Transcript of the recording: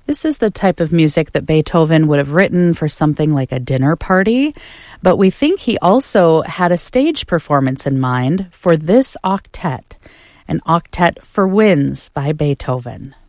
This is the type of music that Beethoven would have written for something like a dinner party, but we think he also had a stage performance in mind for this octet, an octet for winds by Beethoven.